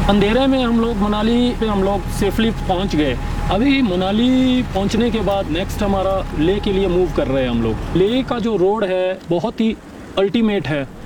अंधेरे में हम लोग मनाली पे हम लोग सेफली पहुंच गए। अभी मनाली पहुंचने के बाद नेक्स्ट हमारा लेह के लिए मूव कर रहे हैं हम लोग। लेह का जो रोड है बहुत ही अल्टीमेट है।